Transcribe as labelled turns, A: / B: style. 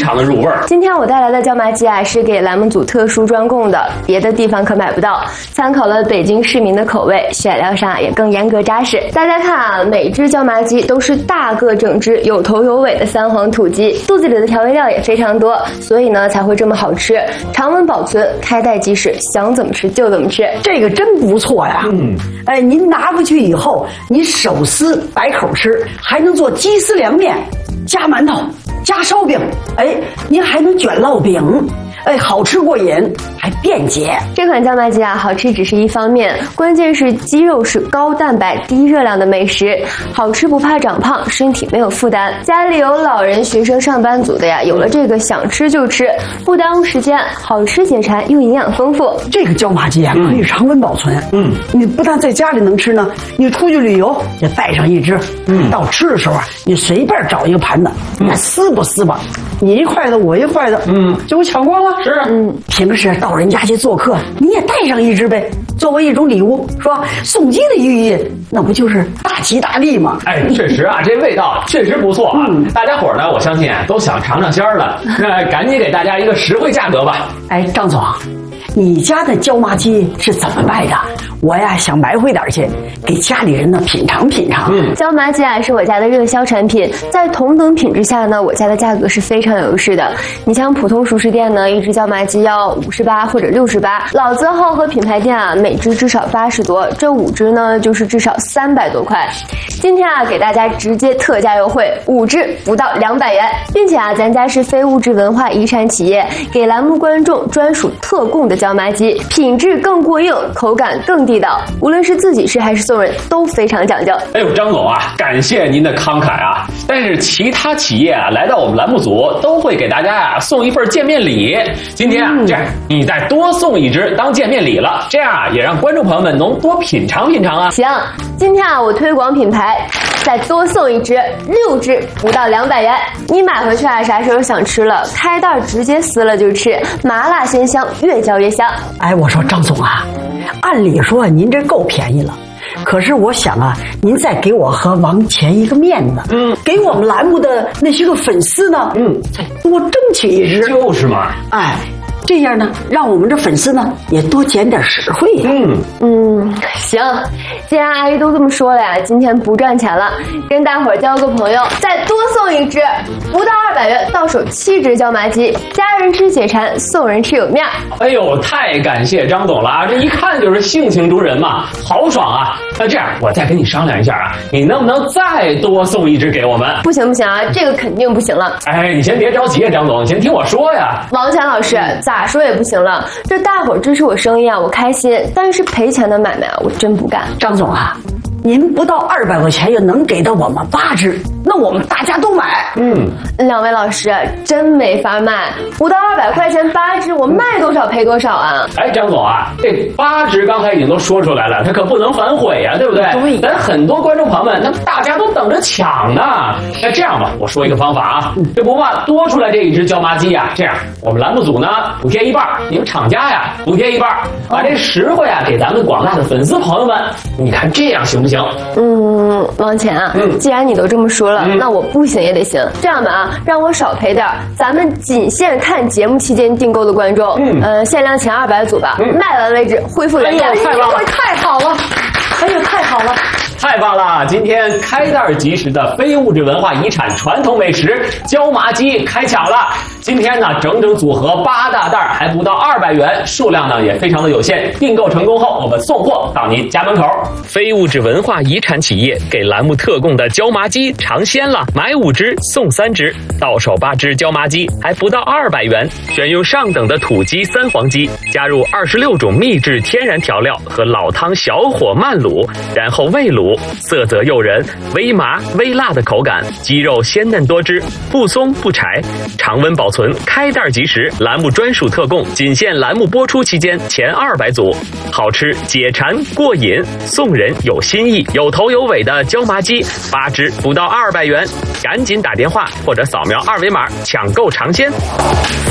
A: 常的入味儿。
B: 今天我带来的椒麻鸡啊，是给栏目组特殊专供的，别的地方可买不到。参考了北京市民的口味，选料上也更严格扎实。大家看啊，每只椒麻鸡都是大个整只、有头有尾的三黄土鸡，肚子里的调味料也非常多，所以呢才会这么好吃。常温保存，开袋即食，想怎么吃就怎么吃。
C: 这个真不错呀！哎，您拿回去以后，你手撕白口吃，还能做鸡丝凉面，加馒头，加烧饼，哎，您还能卷烙饼。哎，好吃过瘾，还便捷。
B: 这款椒麻鸡啊，好吃只是一方面，关键是鸡肉是高蛋白、低热量的美食，好吃不怕长胖，身体没有负担。家里有老人、学生、上班族的呀，有了这个想吃就吃，不耽误时间，好吃解馋又营养丰富。
C: 这个椒麻鸡啊，可以常温保存。你不但在家里能吃呢，你出去旅游也带上一只。到吃的时候啊，你随便找一个盘子，你撕吧撕吧，你一筷子我一筷子，就抢光了。
A: 是，
C: 平时到人家去做客，你也带上一只呗，作为一种礼物，是吧？送鸡的寓意，那不就是大吉大利吗？
A: 哎，确实啊，这味道确实不错啊。大家伙呢，我相信都想尝尝鲜了，那赶紧给大家一个实惠价格吧。
C: 哎，张总，你家的椒麻鸡是怎么卖的？我呀想买回点去，给家里人呢品尝品尝。
B: 椒麻鸡啊是我家的热销产品，在同等品质下呢，我家的价格是非常有势的。你像普通熟食店呢，一只椒麻鸡要58或者68，老字号和品牌店啊，每只至少80多，这5只呢就是至少300多块。今天啊，给大家直接特价优惠，5只不到200元，并且啊，咱家是非物质文化遗产企业，给栏目观众专属特供的椒麻鸡，品质更过硬，口感更地道，无论是自己吃还是送人都非常讲究。
A: 哎呦，张总啊，感谢您的慷慨啊！但是其他企业啊来到我们栏目组都会给大家啊送一份见面礼。今天啊，这样你再多送一只当见面礼了，这样啊也让观众朋友们能多品尝品尝啊。
B: 行，今天啊我推广品牌，再多送一只，6只不到200元。你买回去啊，啥时候想吃了，开袋直接撕了就吃，麻辣鲜香，越嚼越香。
C: 哎，我说张总啊，按理说您这够便宜了，可是我想啊，您再给我和王乾一个面子，给我们栏目的那些个粉丝呢，再多争取一只，
A: 就是嘛，
C: 哎，这样呢，让我们这粉丝呢也多捡点实惠呀。
B: 行，既然阿姨都这么说了呀，今天不赚钱了，跟大伙儿交个朋友，再多送一只，不到200元，到手7只椒麻鸡，家人吃解馋，送人吃有面。
A: 哎呦，太感谢张总了啊！这一看就是性情中人嘛，豪爽啊！那这样，我再跟你商量一下啊，你能不能再多送一只给我们？
B: 不行啊，这个肯定不行了。
A: 哎，你先别着急啊，张总，你先听我说呀。
B: 王强老师，咋说也不行了，这大伙儿支持我生意啊，我开心，但是赔钱的买卖啊，我真不干。
C: 张总啊，您不到200块钱也能给到我们8只，那我们大家都买。
B: 两位老师真没法卖，不到200块钱8只，我卖多少赔多少啊！
A: 哎，张总啊，这8只刚才已经都说出来了，他可不能反悔呀，对不对？
C: 对，
A: 咱很多观众朋友们，那大家都等着抢呢。那这样吧，我说一个方法啊，这不怕多出来这一只椒麻鸡呀，这样我们栏目组呢补贴一半，你们厂家呀补贴一半，把这实惠啊给咱们广大的粉丝朋友们，你看这样行不行？
B: 王乾啊，既然你都这么说了，那我不行也得行。这样吧啊，让我少赔点，咱们仅限看节目期间订购的观众，限量前200组吧，卖完为止，恢复原价。
C: 太好了！哎呦，太好了！
A: 太棒了！今天开袋即食的非物质文化遗产传统美食椒麻鸡开抢了。今天呢，整整组合8大袋，还不到200元，数量呢也非常的有限。订购成功后，我们送货到您家门口。
D: 非物质文化遗产企业给栏目特供的椒麻鸡尝鲜了，买5只送3只，到手8只椒麻鸡，还不到200元。选用上等的土鸡三黄鸡，加入26种秘制天然调料和老汤小火慢卤，然后煨卤，色泽诱人，微麻微辣的口感，鸡肉鲜嫩多汁，不松不柴，常温保存，开袋即食，栏目专属特供，仅限栏目播出期间前200组，好吃解馋过瘾，送人有新意，有头有尾的椒麻鸡8只不到200元，赶紧打电话或者扫描2维码抢购尝鲜。